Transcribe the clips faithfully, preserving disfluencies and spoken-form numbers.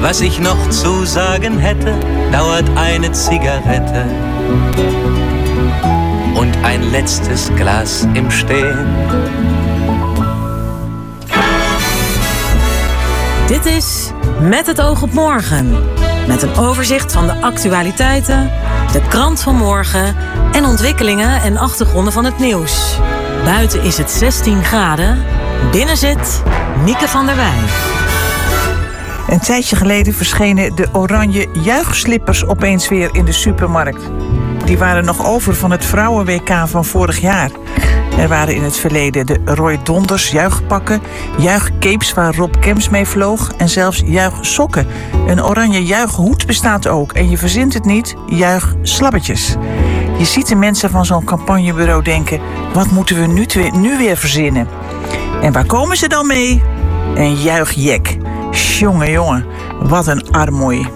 Was ich noch zu sagen hätte, dauert eine Zigarette und ein letztes Glas im Stehen. Dit is Met het oog op morgen. Met een overzicht van de actualiteiten, de krant van morgen en ontwikkelingen en achtergronden van het nieuws. Buiten is het zestien graden. Binnen zit Mieke van der Wij. Een tijdje geleden verschenen de oranje juichslippers opeens weer in de supermarkt. Die waren nog over van het vrouwen-W K van vorig jaar. Er waren in het verleden de Roy Donders juichpakken, juichcapes waar Rob Kemps mee vloog en zelfs juichsokken. Een oranje juichhoed bestaat ook en je verzint het niet, juichslabbetjes. Je ziet de mensen van zo'n campagnebureau denken, wat moeten we nu, te, nu weer verzinnen? En waar komen ze dan mee? Een juichjek. Jongen, jongen, wat een armoei.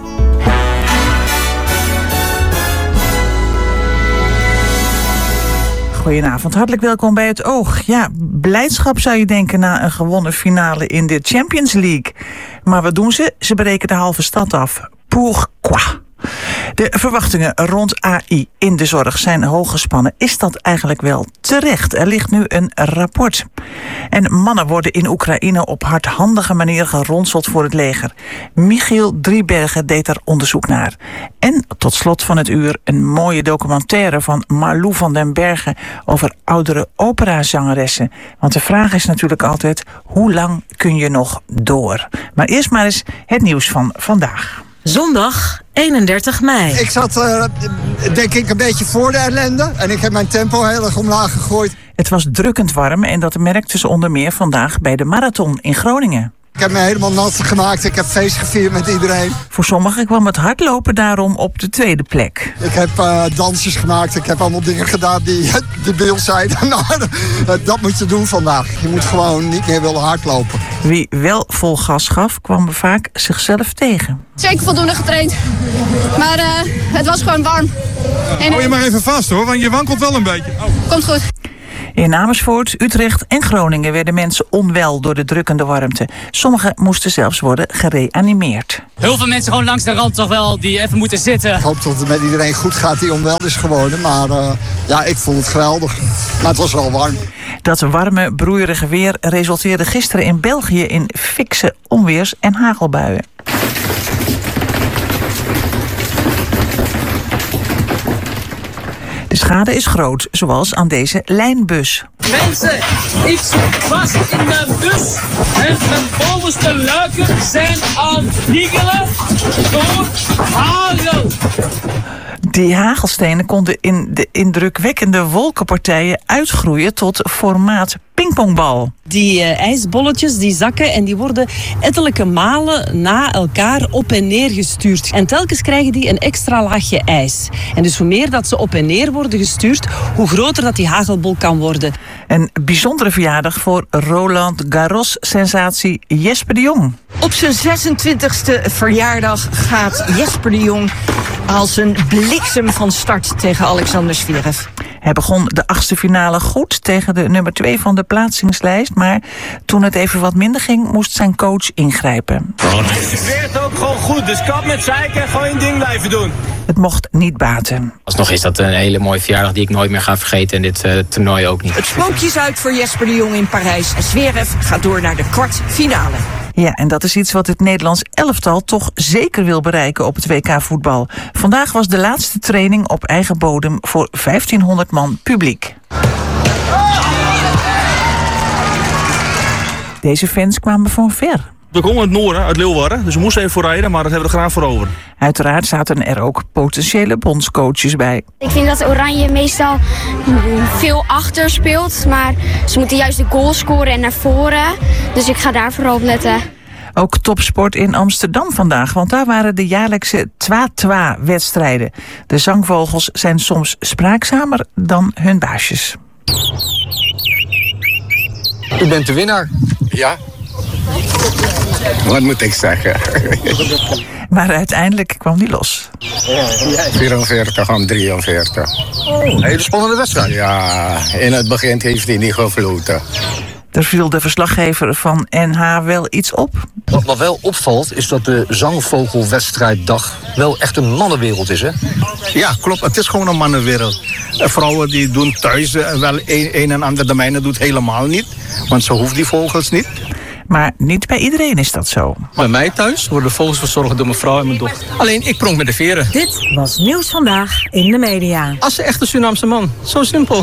Goedenavond, hartelijk welkom bij Het Oog. Ja, blijdschap zou je denken na een gewonnen finale in de Champions League. Maar wat doen ze? Ze breken de halve stad af. Pourquoi? De verwachtingen rond A I in de zorg zijn hoog gespannen. Is dat eigenlijk wel terecht? Er ligt nu een rapport. En mannen worden in Oekraïne op hardhandige manier geronseld voor het leger. Michiel Driebergen deed daar onderzoek naar. En tot slot van het uur een mooie documentaire van Marlou van den Bergen over oudere operazangeressen. Want de vraag is natuurlijk altijd, hoe lang kun je nog door? Maar eerst maar eens het nieuws van vandaag. Zondag eenendertig mei. Ik zat, uh, denk ik, een beetje voor de ellende. En ik heb mijn tempo heel erg omlaag gegooid. Het was drukkend warm en dat merkten ze onder meer vandaag bij de marathon in Groningen. Ik heb me helemaal nat gemaakt. Ik heb feest gevierd met iedereen. Voor sommigen kwam het hardlopen daarom op de tweede plek. Ik heb uh, dansjes gemaakt. Ik heb allemaal dingen gedaan die debiel zijn. Nou, dat moet je doen vandaag. Je moet gewoon niet meer willen hardlopen. Wie wel vol gas gaf, kwam vaak zichzelf tegen. Zeker voldoende getraind. Maar uh, het was gewoon warm. En hou je maar even vast hoor, want je wankelt wel een beetje. Oh. Komt goed. In Amersfoort, Utrecht en Groningen werden mensen onwel door de drukkende warmte. Sommigen moesten zelfs worden gereanimeerd. Heel veel mensen gewoon langs de rand toch wel die even moeten zitten. Ik hoop dat het met iedereen goed gaat die onwel is geworden. Maar uh, ja, ik vond het geweldig. Maar het was wel warm. Dat warme, broeierige weer resulteerde gisteren in België in fikse onweers- en hagelbuien. De schade is groot, zoals aan deze lijnbus. Mensen, ik zit vast in de bus en mijn bovenste luiken zijn aan het wiegelen door hagel. Die hagelstenen konden in de indrukwekkende wolkenpartijen uitgroeien tot formaat pingpongbal. Die uh, ijsbolletjes die zakken en die worden ettelijke malen na elkaar op en neer gestuurd. En telkens krijgen die een extra laagje ijs. En dus hoe meer dat ze op en neer worden gestuurd, hoe groter dat die hagelbol kan worden. Een bijzondere verjaardag voor Roland Garros-sensatie Jesper de Jong. Op zijn zesentwintigste verjaardag gaat Jesper de Jong als een bliksem van start tegen Alexander Zverev. Hij begon de achtste finale goed tegen de nummer twee van de plaatsingslijst. Maar toen het even wat minder ging, moest zijn coach ingrijpen. Het weert ook gewoon goed, dus kap met zeiken en gewoon je ding blijven doen. Het mocht niet baten. Alsnog is dat een hele mooie verjaardag die ik nooit meer ga vergeten. En dit uh, toernooi ook niet. Het spookje is uit voor Jesper de Jong in Parijs. En Zverev gaat door naar de kwartfinale. Ja, en dat is iets wat het Nederlands elftal toch zeker wil bereiken op het W K voetbal. Vandaag was de laatste training op eigen bodem voor vijftienhonderd man publiek. Deze fans kwamen van ver. We komen uit het noorden, uit Leeuwarden, dus we moesten even voorrijden, maar dat hebben we er graag voor over. Uiteraard zaten er ook potentiële bondscoaches bij. Ik vind dat Oranje meestal veel achter speelt, maar ze moeten juist de goal scoren en naar voren. Dus ik ga daar vooral op letten. Ook topsport in Amsterdam vandaag, want daar waren de jaarlijkse twa-twa-wedstrijden. De zangvogels zijn soms spraakzamer dan hun baasjes. U bent de winnaar. Ja. Wat moet ik zeggen? Maar uiteindelijk kwam die los. vierenveertig aan drieënveertig. Oh, een hele spannende wedstrijd. Ja, in het begin heeft hij niet gefloten. Er viel de verslaggever van N H wel iets op. Wat me wel opvalt is dat de zangvogelwedstrijddag wel echt een mannenwereld is, hè? Ja, klopt. Het is gewoon een mannenwereld. Vrouwen die doen thuis wel een, een en ander. De mijne doet helemaal niet. Want ze hoeft die vogels niet. Maar niet bij iedereen is dat zo. Bij mij thuis worden vogels verzorgd door mijn vrouw en mijn dochter. Alleen ik pronk met de veren. Dit was Nieuws Vandaag in de media. Als een echte Surinaamse man. Zo simpel.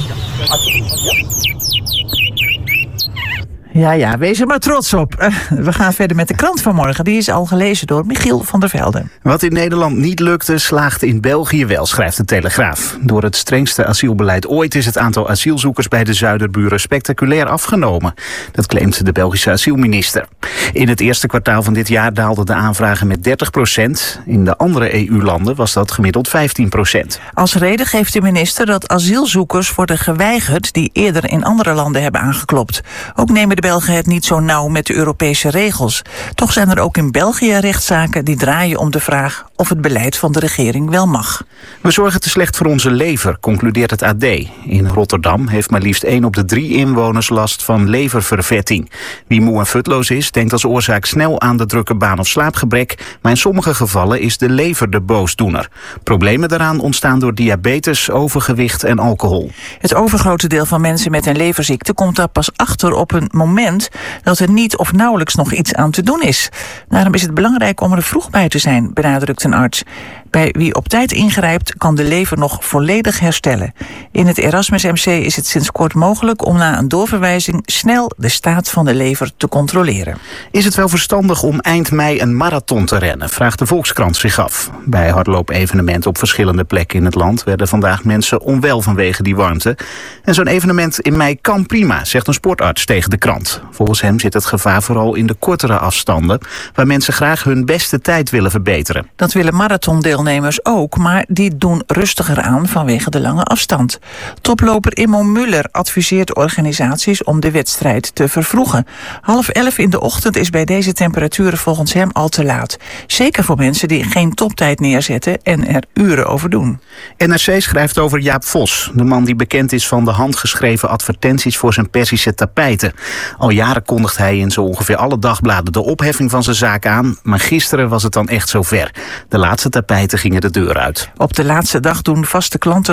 Ja, ja, wees er maar trots op. Uh, we gaan verder met de krant van morgen. Die is al gelezen door Michiel van der Velde. Wat in Nederland niet lukte, slaagt in België wel, schrijft de Telegraaf. Door het strengste asielbeleid ooit is het aantal asielzoekers bij de zuiderburen spectaculair afgenomen. Dat claimt de Belgische asielminister. In het eerste kwartaal van dit jaar daalden de aanvragen met dertig procent. In de andere E U-landen was dat gemiddeld vijftien procent. Als reden geeft de minister dat asielzoekers worden geweigerd die eerder in andere landen hebben aangeklopt. Ook nemen de Belgen het niet zo nauw met de Europese regels. Toch zijn er ook in België rechtszaken die draaien om de vraag of het beleid van de regering wel mag. We zorgen te slecht voor onze lever, concludeert het A D. In Rotterdam heeft maar liefst één op de drie inwoners last van leververvetting. Wie moe en futloos is, denkt als oorzaak snel aan de drukke baan of slaapgebrek, maar in sommige gevallen is de lever de boosdoener. Problemen daaraan ontstaan door diabetes, overgewicht en alcohol. Het overgrote deel van mensen met een leverziekte komt daar pas achter op een moment dat er niet of nauwelijks nog iets aan te doen is. Daarom is het belangrijk om er vroeg bij te zijn, benadrukt een arts. Bij wie op tijd ingrijpt, kan de lever nog volledig herstellen. In het Erasmus M C is het sinds kort mogelijk om na een doorverwijzing snel de staat van de lever te controleren. Is het wel verstandig om eind mei een marathon te rennen, vraagt de Volkskrant zich af. Bij hardloopevenementen op verschillende plekken in het land werden vandaag mensen onwel vanwege die warmte. En zo'n evenement in mei kan prima, zegt een sportarts tegen de krant. Volgens hem zit het gevaar vooral in de kortere afstanden, waar mensen graag hun beste tijd willen verbeteren. Dat willen marathondeelnemers ook, maar die doen rustiger aan vanwege de lange afstand. Toploper Immo Muller adviseert organisaties om de wedstrijd te vervroegen. Half elf in de ochtend is bij deze temperaturen volgens hem al te laat. Zeker voor mensen die geen toptijd neerzetten en er uren over doen. N R C schrijft over Jaap Vos, de man die bekend is van de handgeschreven advertenties voor zijn Perzische tapijten. Al jaren kondigt hij in zo ongeveer alle dagbladen de opheffing van zijn zaak aan, maar gisteren was het dan echt zover. De laatste tapijten gingen de deur uit. Op de laatste dag doen vaste klanten